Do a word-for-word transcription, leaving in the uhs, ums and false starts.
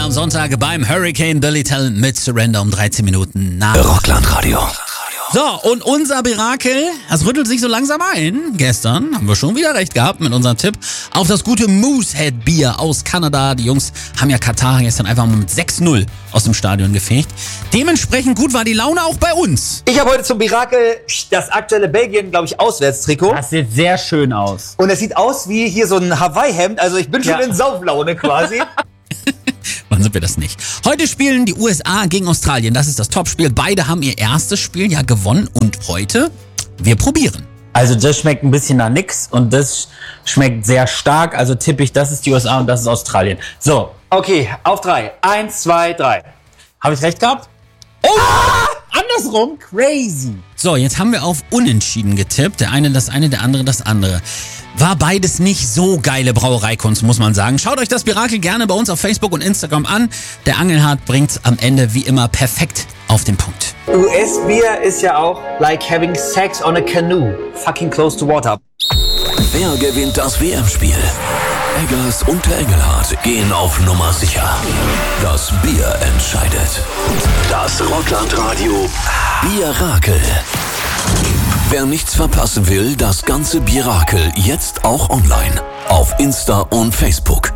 am Sonntag beim Hurricane Billy Talent mit Surrender um dreizehn Minuten nach Rocklandradio. So, und unser Mirakel, das rüttelt sich so langsam ein. Gestern haben wir schon wieder recht gehabt mit unserem Tipp auf das gute Moosehead Bier aus Kanada. Die Jungs haben ja Katar gestern einfach mal mit sechs null aus dem Stadion gefegt. Dementsprechend gut war die Laune auch bei uns. Ich habe heute zum Mirakel das aktuelle Belgien, glaube ich, Auswärtstrikot. Das sieht sehr schön aus. Und es sieht aus wie hier so ein Hawaii-Hemd. Also ich bin schon Ja. in Sauflaune quasi. Wann sind wir das nicht? Heute spielen die U S A gegen Australien. Das ist das Topspiel. Beide haben ihr erstes Spiel ja gewonnen. Und heute, wir probieren. Also das schmeckt ein bisschen nach nix und das schmeckt sehr stark. Also tippe ich, das ist die U S A und das ist Australien. So, Okay, auf drei. Eins, zwei, drei. habe ich recht gehabt? Oh! Andersrum? Crazy. So, jetzt haben wir auf Unentschieden getippt. Der eine das eine, der andere das andere. War beides nicht so geile Brauereikunst, muss man sagen. Schaut euch das Mirakel gerne bei uns auf Facebook und Instagram an. Der Angelhard bringt's am Ende wie immer perfekt auf den Punkt. U S-Bier ist ja auch like having sex on a canoe. Fucking close to water. Wer gewinnt das W M-Spiel? Eggers und der Engelhardt gehen auf Nummer sicher. Das Bier entscheidet. Das Rocklandradio Bierakel. Wer nichts verpassen will, das ganze Bierakel jetzt auch online. Auf Insta und Facebook.